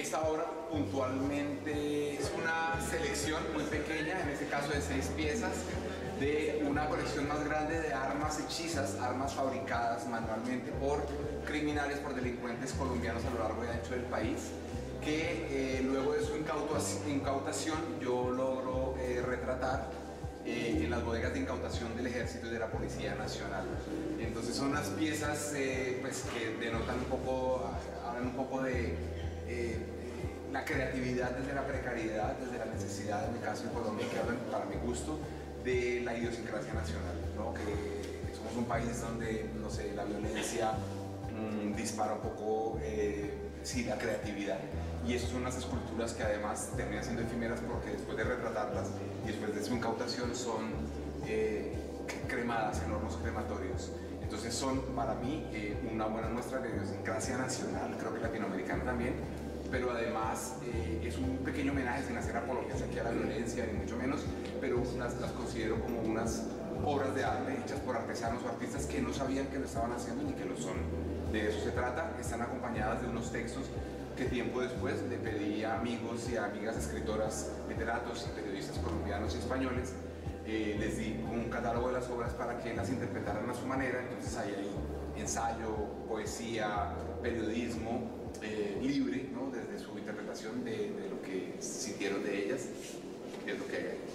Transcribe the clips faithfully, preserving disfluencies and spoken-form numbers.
esta obra puntualmente es una selección muy pequeña, en este caso de seis piezas, de una colección más grande de armas hechizas, armas fabricadas manualmente por criminales, por delincuentes colombianos a lo largo y ancho del país, que eh, luego de su incautación yo logro eh, retratar eh, en las bodegas de incautación del Ejército y de la Policía Nacional. Entonces son unas piezas eh, pues, que denotan un poco, hablan un poco de eh, la creatividad desde la precariedad, desde la necesidad, en mi caso en Colombia, que hablan para mi gusto de la idiosincrasia nacional, ¿no? Que somos un país donde, no sé, la violencia mmm, dispara un poco eh, sí, la creatividad, y esas son unas esculturas que además terminan siendo efímeras porque después de retratarlas y después de su incautación son eh, cremadas en hornos crematorios. Entonces son para mí eh, una buena muestra de idiosincrasia nacional, creo que latinoamericana también, pero además eh, es un pequeño homenaje sin hacer apologías aquí a la violencia, ni mucho menos, pero las, las considero como unas obras de arte hechas por artesanos o artistas que no sabían que lo estaban haciendo ni que lo son. De eso se trata. Están acompañadas de unos textos que tiempo después le pedí a amigos y a amigas escritoras, literatos y periodistas colombianos y españoles. Eh, les di un catálogo de las obras para que las interpretaran a su manera. Entonces hay ahí ensayo, poesía, periodismo eh, libre, ¿no? Desde su interpretación de, de lo que sintieron de ellas, que es lo que hay ahí.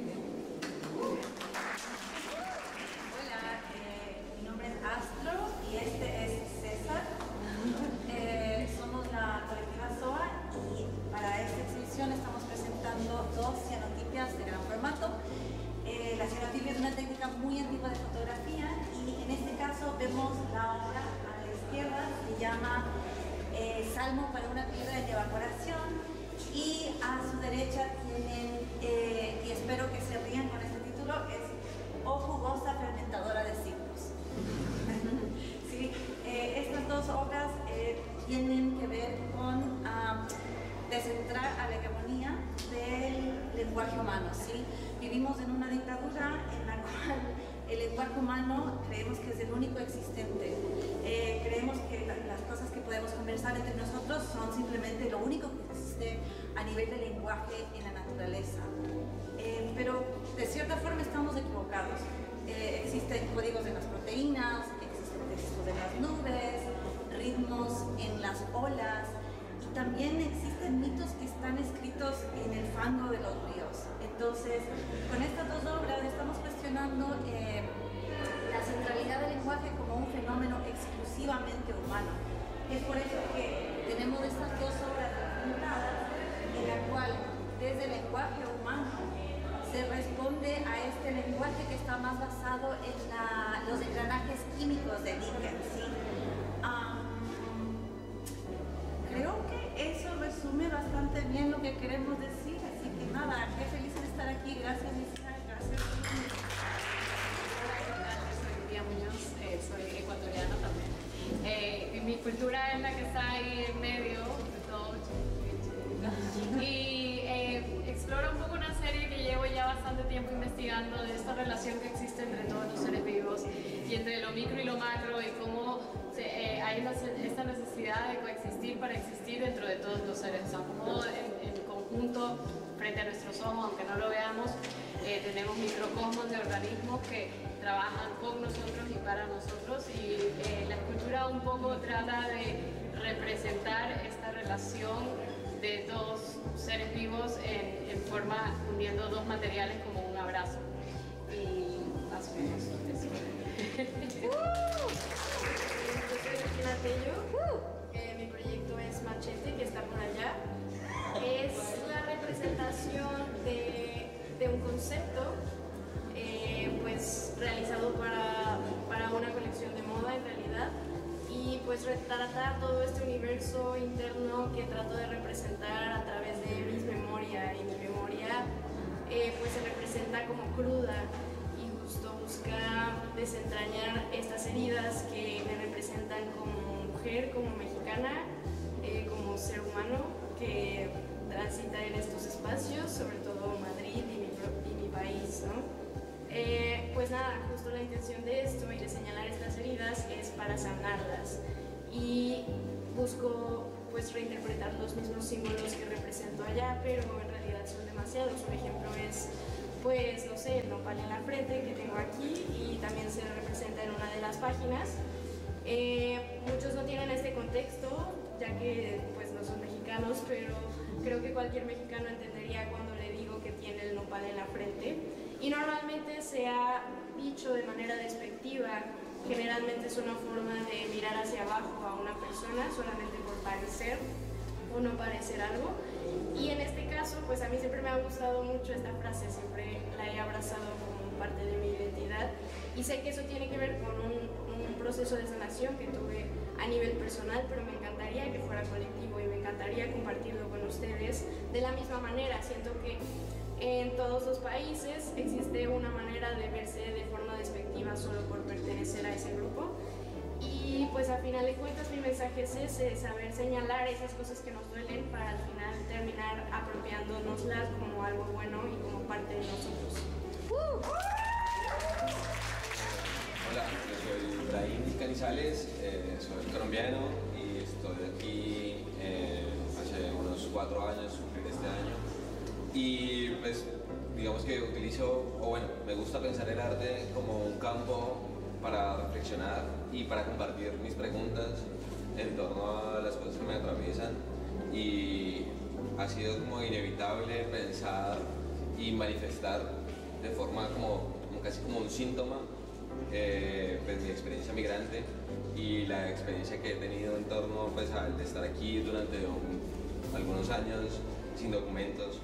Hola, eh, mi nombre es Astro y este es César. Eh, somos la colectiva S O A y para esta exhibición estamos presentando dos cianotipias de gran formato. Eh, la cianotipia es una técnica muy antigua de fotografía y en este caso vemos la obra a la izquierda, se llama eh, Salmo para una piedra de evaporación, y a su derecha tienen, eh, y espero que se rían con este título, es O jugosa fermentadora de signos. Sí, eh, estas dos obras eh, tienen que ver con um, descentrar a la hegemonía del lenguaje humano, ¿sí? Vivimos en una dictadura en la cual el lenguaje humano creemos que es el único existente. Eh, creemos que la, las cosas que podemos conversar entre nosotros son simplemente lo único que existe a nivel de lenguaje en la naturaleza. Eh, pero de cierta forma estamos equivocados. Eh, existen códigos en las proteínas, existen textos en las nubes, ritmos en las olas, y también existen mitos que están escritos en el fango de los ríos. Entonces, con estas dos obras estamos cuestionando eh, la centralidad del lenguaje como un fenómeno exclusivamente humano. Es por eso que tenemos estas dos obras documentadas en la cual desde el lenguaje humano se responde a este lenguaje que está más basado en la, los engranajes químicos de Dickens, ¿sí? Um, creo que eso resume bastante bien lo que queremos decir, así que nada, qué feliz de estar aquí. Gracias, Lisa, gracias. Hola, ¿qué tal? Soy Lía Muñoz, eh, soy ecuatoriana también. Eh, mi cultura es la que está ahí en medio de todo. Y eh, explora un poco una serie que llevo ya bastante tiempo investigando de esta relación que existe entre todos los seres vivos y entre lo micro y lo macro, y cómo se, eh, hay una, esta necesidad de coexistir para existir dentro de todos los seres, o sea, como en, en conjunto frente a nuestros ojos, aunque no lo veamos, eh, tenemos microcosmos de organismos que trabajan con nosotros y para nosotros, y eh, la escultura un poco trata de representar esta relación de dos seres vivos en, en forma, uniendo dos materiales como un abrazo. Y más o menos eso. Yo soy Regina Tello, eh, mi proyecto es Machete, que está por allá. Es la representación de, de un concepto eh, pues, realizado para, para una colección de moda en realidad. Y pues retratar todo este universo interno que trato de representar a través de mis memoria, y mi memoria eh, pues se representa como cruda, y justo busca desentrañar estas heridas que me representan como mujer, como mexicana, eh, como ser humano que transita en estos espacios, sobre todo Madrid y mi, y mi país, ¿no? Eh, pues nada, justo la intención de esto y de señalar estas heridas es para sanarlas, y busco pues reinterpretar los los mismos símbolos que represento allá, pero en realidad son demasiados. Un ejemplo es, pues, no sé, el nopal en la frente que tengo aquí y también se representa en una de las páginas. Eh, muchos no tienen este contexto, ya que pues no son mexicanos, pero creo que cualquier mexicano entendería cuando le digo que tiene el nopal en la frente. Y normalmente se ha dicho de manera despectiva, generalmente es una forma de mirar hacia abajo a una persona solamente por parecer o no parecer algo. Y en este caso, pues a mí siempre me ha gustado mucho esta frase, siempre la he abrazado como parte de mi identidad y sé que eso tiene que ver con un, un proceso de sanación que tuve a nivel personal, pero me encantaría que fuera colectivo y me encantaría compartirlo con ustedes de la misma manera. Siento que en todos los países existe una manera de verse de forma despectiva solo por pertenecer a ese grupo. Y pues al final de cuentas mi mensaje es ese, saber señalar esas cosas que nos duelen para al final terminar apropiándonoslas como algo bueno y como parte de nosotros. ¡Uh! Hola, yo soy Ibrahim Canizales, eh, soy colombiano y estoy aquí eh, hace unos cuatro años, cumplir este año. Y pues digamos que utilizo, o bueno, me gusta pensar el arte como un campo para reflexionar y para compartir mis preguntas en torno a las cosas que me atraviesan, y ha sido como inevitable pensar y manifestar de forma como, como casi como un síntoma eh, pues mi experiencia migrante y la experiencia que he tenido en torno pues al de estar aquí durante un, algunos años sin documentos,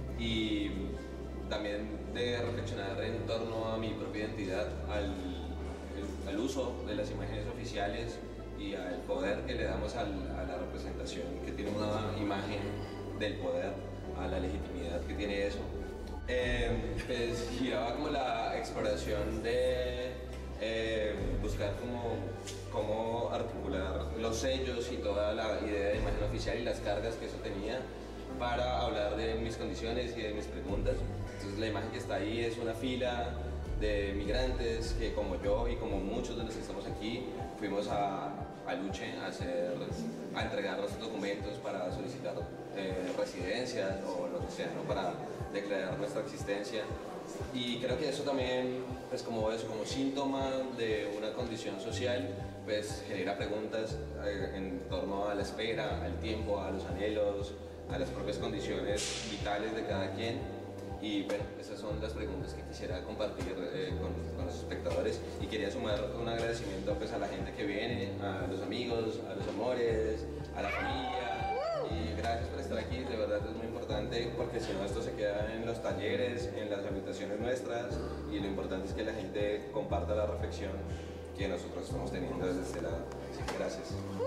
y también de reflexionar en torno a mi propia identidad, al al uso de las imágenes oficiales y al poder que le damos al, a la representación que tiene una imagen del poder, a la legitimidad que tiene eso. Eh, pues giraba como la exploración de eh, buscar cómo, cómo articular los sellos y toda la idea de imagen oficial y las cargas que eso tenía para hablar de mis condiciones y de mis preguntas. Entonces la imagen que está ahí es una fila de migrantes que, como yo y como muchos de los que estamos aquí, fuimos a, a Luche a, hacer, a entregar los documentos para solicitar eh, residencia o lo que sea, ¿no? Para declarar nuestra existencia. Y creo que eso también, pues como es como síntoma de una condición social, pues genera preguntas eh, en torno a la espera, al tiempo, a los anhelos, a las propias condiciones vitales de cada quien. Y bueno, esas son las preguntas que quisiera compartir eh, con, con los espectadores, y quería sumar un agradecimiento pues a la gente que viene, a los amigos, a los amores, a la familia, y gracias por estar aquí, de verdad es muy importante porque si no esto se queda en los talleres, en las habitaciones nuestras, y lo importante es que la gente comparta la reflexión que nosotros estamos teniendo desde este lado. Así que gracias.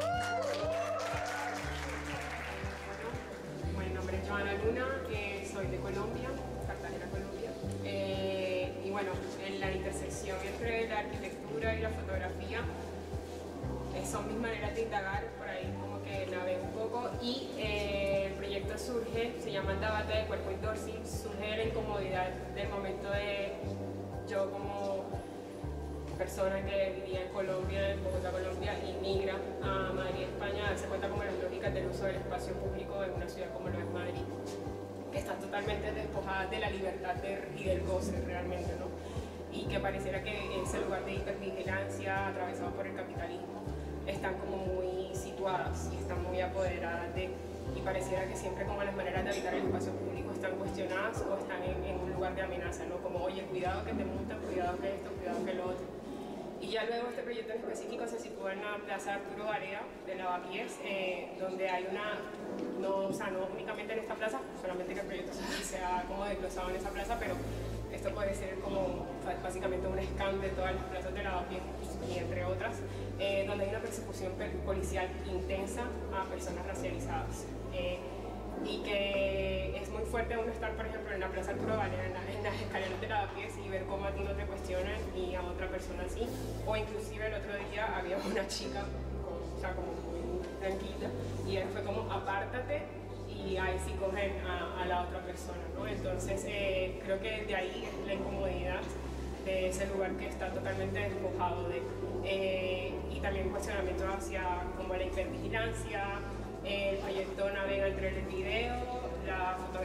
Bueno, mi nombre es Joana Luna, eh, soy de Colombia, Cartagena, Colombia. Eh, y bueno, en la intersección entre la arquitectura y la fotografía eh, son mis maneras de indagar, por ahí como que navego un poco, y eh, el proyecto surge, se llama Andabata de Cuerpo y Dorsi, surge de la incomodidad del momento de yo como persona que vivía en Colombia, en Bogotá, Colombia, y migra a Madrid, España, a darse cuenta como las lógicas del uso del espacio público en una ciudad como lo es Madrid, que están totalmente despojadas de la libertad de, y del goce realmente, ¿no? Y que pareciera que ese lugar de hipervigilancia atravesado por el capitalismo están como muy situadas y están muy apoderadas de, y pareciera que siempre como las maneras de habitar el espacio público están cuestionadas o están en, en un lugar de amenaza, ¿no? Como, oye, cuidado que te multan, cuidado que esto, cuidado que lo otro. Y ya luego este proyecto en específico se sitúa en la Plaza Arturo Varela de Lavapiés, eh, donde hay una, no, o sea, no únicamente en esta plaza, solamente que el proyecto se ha como desglosado en esa plaza, pero esto puede ser como básicamente un scan de todas las plazas de Lavapiés y entre otras, eh, donde hay una persecución policial intensa a personas racializadas. Eh, y que es muy fuerte uno estar, por ejemplo, en la Plaza Arturo Varela, en, la, en las escaleras de Lavapiés, y ver cómo a ti no te cuestionan y a otra persona así. O inclusive el otro día había una chica, con, o sea, como muy tranquila, y él fue como, apártate, y ahí sí cogen a, a la otra persona, ¿no? Entonces eh, creo que de ahí es la incomodidad de ese lugar que está totalmente despojado de, eh, y también cuestionamiento hacia como la hipervigilancia. El proyecto navega entre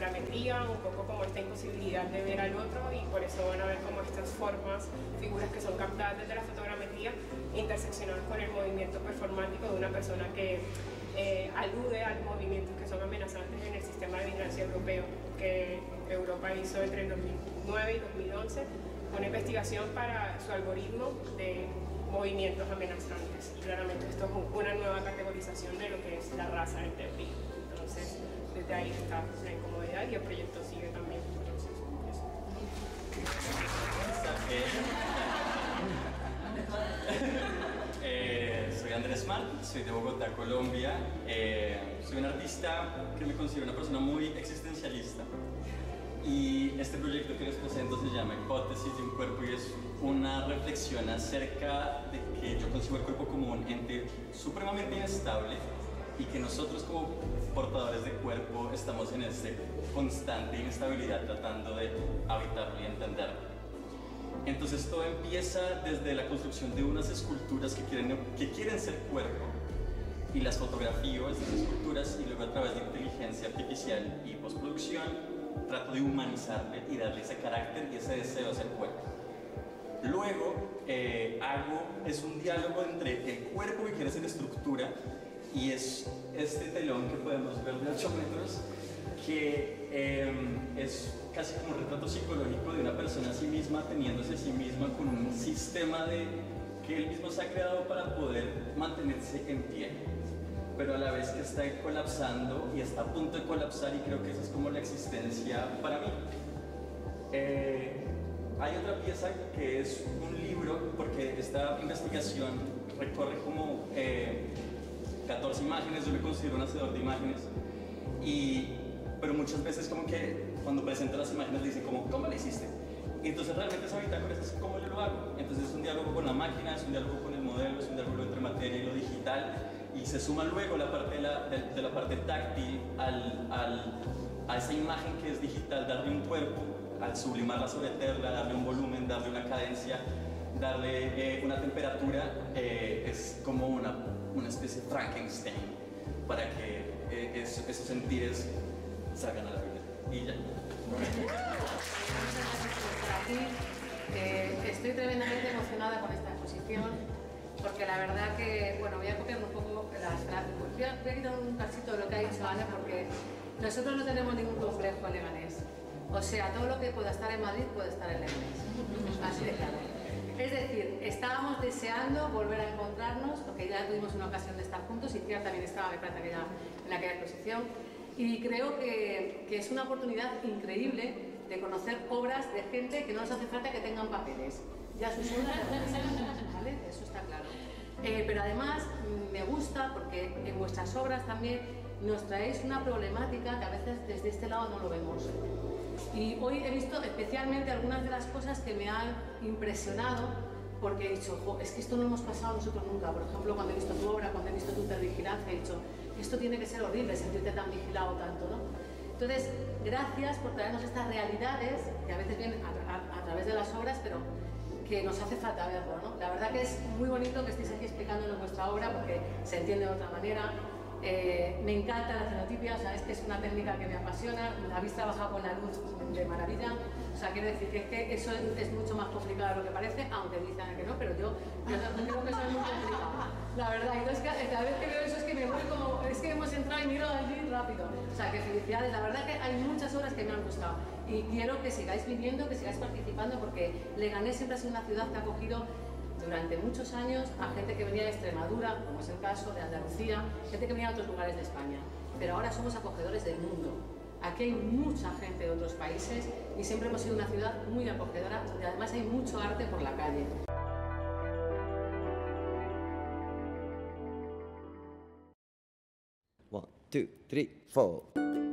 fotogrametría, un poco como esta imposibilidad de ver al otro, y por eso van a ver como estas formas, figuras que son captadas desde la fotogrametría, interseccionadas con el movimiento performático de una persona que eh, alude a los movimientos que son amenazantes en el sistema de vigilancia europeo, que Europa hizo entre el dos mil nueve y dos mil once, una investigación para su algoritmo de movimientos amenazantes. Y claramente esto es una nueva categorización de lo que es la raza en teoría. Entonces, desde ahí está la incomodidad y el proyecto sigue también. Entonces, eso. Eh, soy Andrés Mart, soy de Bogotá, Colombia. Eh, soy un artista que me considero una persona muy existencialista. Y este proyecto que les presento se llama Hipótesis de un cuerpo, y es una reflexión acerca de que yo concibo el cuerpo como un ente supremamente inestable y que nosotros como portadores de cuerpo estamos en esta constante inestabilidad tratando de habitarlo y entenderlo. Entonces todo empieza desde la construcción de unas esculturas que quieren, que quieren ser cuerpo, y las fotografío, estas esculturas, y luego a través de inteligencia artificial y postproducción trato de humanizarle y darle ese carácter y ese deseo de ser cuerpo. Luego eh, hago, es un diálogo entre el cuerpo que quiere ser estructura y es este telón que podemos ver de ocho metros, que eh, es casi como un retrato psicológico de una persona a sí misma, teniéndose a sí misma con un sistema de, que él mismo se ha creado para poder mantenerse en pie, pero a la vez que está colapsando y está a punto de colapsar, y creo que esa es como la existencia para mí. Eh, hay otra pieza que es un libro, porque esta investigación recorre como eh, catorce imágenes, yo me considero un hacedor de imágenes, y, pero muchas veces como que cuando presento las imágenes dicen como, ¿cómo lo hiciste? Y entonces realmente esa bitácora es cómo yo lo hago. Entonces es un diálogo con la máquina, es un diálogo con el modelo, es un diálogo entre materia y lo digital, y se suma luego la parte de la, de, de la parte táctil al, al, a esa imagen que es digital, darle un cuerpo, al sublimarla sobre tela, darle un volumen, darle una cadencia, darle eh, una temperatura, eh, es como una, una especie de Frankenstein para que eh, es, esos sentires salgan a la vida. Y ya. Eh, estoy tremendamente emocionada con esta exposición, porque la verdad que, bueno, voy a copiar un poco las frases, voy a, voy a quitar un cachito de lo que ha dicho Ana, porque nosotros no tenemos ningún complejo en Leganés. O sea, todo lo que pueda estar en Madrid puede estar en Leganés, así de claro. Es decir, estábamos deseando volver a encontrarnos, porque ya tuvimos una ocasión de estar juntos, y Ciar también estaba, me parece que ya en aquella exposición, y creo que, que es una oportunidad increíble de conocer obras de gente que no nos hace falta que tengan papeles. Ya sus obras, ¿vale? Eso está claro. Eh, pero además me gusta porque en vuestras obras también nos traéis una problemática que a veces desde este lado no lo vemos. Y hoy he visto especialmente algunas de las cosas que me han impresionado, porque he dicho, jo, es que esto no hemos pasado nosotros nunca. Por ejemplo, cuando he visto tu obra, cuando he visto tu hipervigilancia, he dicho, esto tiene que ser horrible, sentirte tan vigilado tanto, ¿no? Entonces, gracias por traernos estas realidades, que a veces vienen a, a, a través de las obras, pero que nos hace falta verlo, ¿no? La verdad que es muy bonito que estéis aquí explicándonos vuestra obra, porque se entiende de otra manera. Eh, me encanta la cenotipia, o sea, es que es una técnica que me apasiona, habéis trabajado con la luz de maravilla, o sea, quiero decir que, es que eso es, es mucho más complicado de lo que parece, aunque dicen que no, pero yo, yo creo que eso es muy complicado, la verdad. Entonces, cada vez que veo eso es que me voy como, es que hemos entrado y miro allí rápido, o sea, que felicidades, la verdad que hay muchas obras que me han gustado, y quiero que sigáis viniendo, que sigáis participando, porque Leganés siempre ha sido una ciudad que ha acogido durante muchos años a gente que venía de Extremadura, como es el caso de Andalucía, gente que venía de otros lugares de España, pero ahora somos acogedores del mundo. Aquí hay mucha gente de otros países y siempre hemos sido una ciudad muy acogedora, y además hay mucho arte por la calle. One, two, three, four.